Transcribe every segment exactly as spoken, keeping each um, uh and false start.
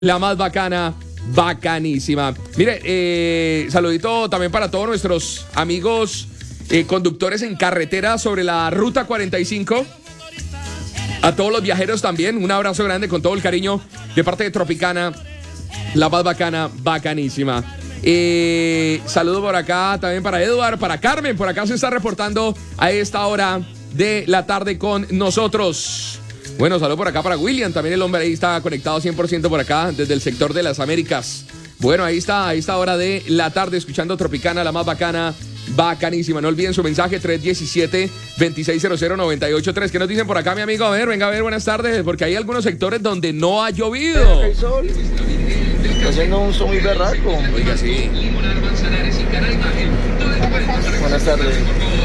La más bacana, bacanísima. Mire, eh, saludito también para todos nuestros amigos eh, conductores en carretera sobre la Ruta cuarenta y cinco. A todos los viajeros también, un abrazo grande con todo el cariño de parte de Tropicana, la más bacana, bacanísima. Eh, saludo por acá también para Eduard, para Carmen, por acá se está reportando a esta hora de la tarde con nosotros. Bueno, saludo por acá para William, también el hombre ahí está conectado cien por ciento por acá, desde el sector de las Américas. Bueno, ahí está, a esta hora de la tarde, escuchando Tropicana, la más bacana, bacanísima. No olviden su mensaje, tres uno siete, dos seis cero cero, nueve ocho tres. ¿Qué nos dicen por acá, mi amigo? A ver, venga a ver, buenas tardes, porque hay algunos sectores donde no ha llovido. El sol está haciendo un son muy berraco. Oiga, sí. Buenas tardes.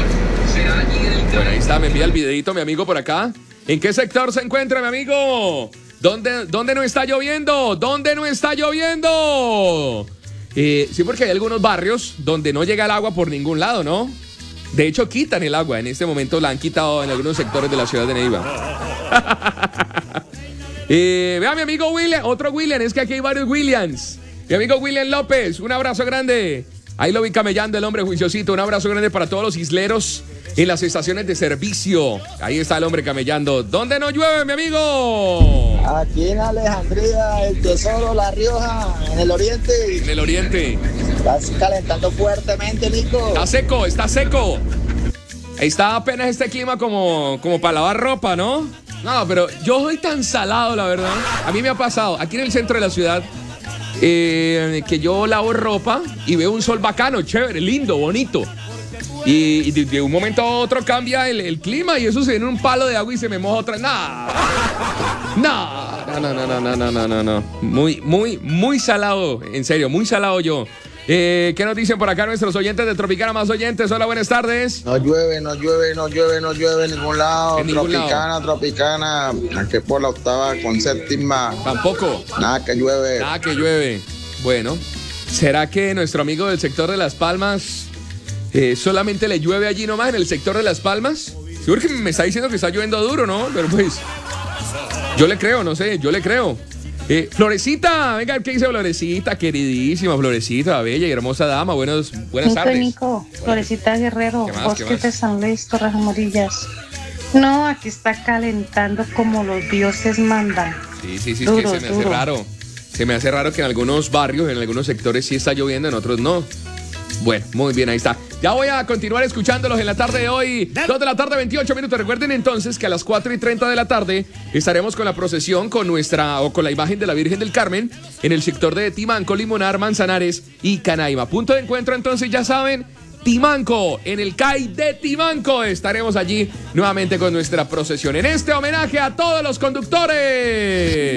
Bueno, ahí está, me envía el videito, mi amigo, por acá. ¿En qué sector se encuentra, mi amigo? ¿Dónde, dónde no está lloviendo? ¿Dónde no está lloviendo? Eh, sí, porque hay algunos barrios donde no llega el agua por ningún lado, ¿no? De hecho, quitan el agua. En este momento la han quitado en algunos sectores de la ciudad de Neiva. eh, vea, mi amigo William, otro William, es que aquí hay varios Williams. Mi amigo William López, un abrazo grande. Ahí lo vi camellando el hombre juiciosito. Un abrazo grande para todos los isleros en las estaciones de servicio. Ahí está el hombre camellando. ¿Dónde no llueve, mi amigo? Aquí en Alejandría, el Tesoro, La Rioja, en el oriente. En el oriente. Estás calentando fuertemente, Nico. Está seco, está seco. Ahí está apenas este clima como, como para lavar ropa, ¿no? No, pero yo soy tan salado, la verdad. A mí me ha pasado, aquí en el centro de la ciudad, eh, que yo lavo ropa y veo un sol bacano, chévere, lindo, bonito. Y, y de, de un momento a otro cambia el, el clima y eso se viene un palo de agua y se me moja otra. ¡Nah! ¡No! No, no, no, no, no, no, no, no. Muy, muy, muy salado. En serio, muy salado yo. Eh, ¿Qué nos dicen por acá nuestros oyentes de Tropicana, más oyentes? Hola, buenas tardes. No llueve, no llueve, no llueve, no llueve en ningún lado. En ningún Tropicana, lado. Tropicana. Aquí por la octava con séptima. Tampoco. Nada que llueve. Nada que llueve. Bueno, ¿será que nuestro amigo del sector de Las Palmas eh, solamente le llueve allí nomás, en el sector de Las Palmas? Seguro que me está diciendo que está lloviendo duro, ¿no? Pero pues, yo le creo, no sé, yo le creo. Eh, Florecita, venga, ¿qué dice Florecita? Queridísima Florecita, bella y hermosa dama. Buenos, buenas Nico, tardes. Nico, Florecita Guerrero, ¿Qué más, Bosques qué más? de San Luis, Torres Amarillas. No, aquí está calentando como los dioses mandan. Sí, sí, sí, Duro, es que se me hace duro. raro. Se me hace raro que en algunos barrios, en algunos sectores sí está lloviendo, en otros no. Bueno, muy bien, ahí está. Ya voy a continuar escuchándolos en la tarde de hoy. dos de la tarde, veintiocho minutos. Recuerden entonces que a las cuatro y treinta de la tarde estaremos con la procesión con nuestra, o con la imagen de la Virgen del Carmen en el sector de Timanco, Limonar, Manzanares y Canaima. Punto de encuentro entonces, ya saben, Timanco, en el C A I de Timanco. Estaremos allí nuevamente con nuestra procesión en este homenaje a todos los conductores.